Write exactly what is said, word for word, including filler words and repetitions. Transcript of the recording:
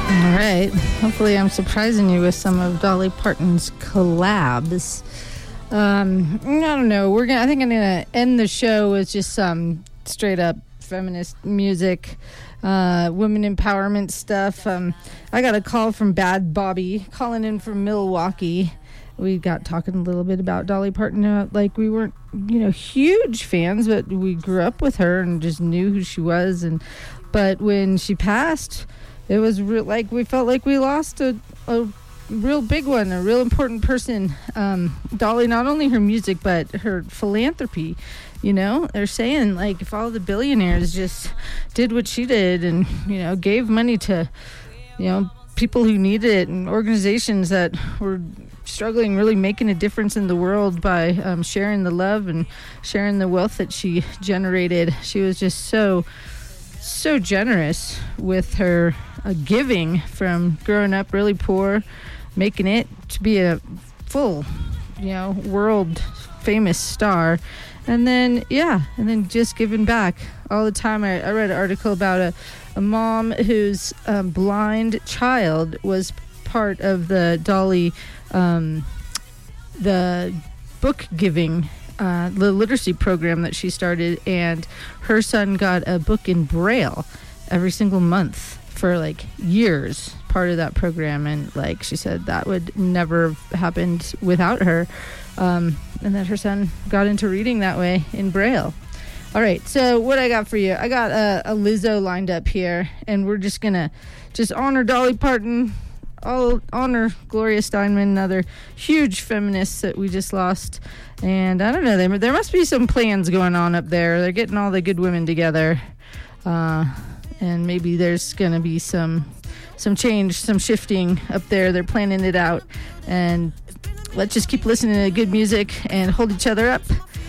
All right. Hopefully I'm surprising you with some of Dolly Parton's collabs. Um, I don't know. We're gonna. I think I'm gonna end the show with just some straight up feminist music, uh, women empowerment stuff. Um, I got a call from Bad Bobby calling in from Milwaukee. We got talking a little bit about Dolly Parton. Uh, like we weren't, you know, huge fans, but we grew up with her and just knew who she was. And but when she passed, it was re- like we felt like we lost a, a real big one, a real important person. Um, Dolly, not only her music, but her philanthropy. You know, they're saying, like, if all the billionaires just did what she did and, you know, gave money to, you know, people who needed it and organizations that were struggling, really making a difference in the world by um, sharing the love and sharing the wealth that she generated. She was just so, so generous with her uh, giving, from growing up really poor, making it to be a full, you know, world famous star. And then, yeah, and then just giving back all the time. I, I read an article about a, a mom whose um, blind child was part of the Dolly, um, the book giving, uh, the literacy program that she started. And her son got a book in Braille every single month for like years, part of that program. And like she said, that would never have happened without her. Um, and that her son got into reading that way in Braille. All right, so what I got for you, I got a, a Lizzo lined up here, and we're just gonna just honor Dolly Parton, all honor Gloria Steinem, another huge feminist that we just lost. And I don't know, there, there must be some plans going on up there. They're getting all the good women together, uh, and maybe there's gonna be some some change, some shifting up there. They're planning it out, and let's just keep listening to good music and hold each other up.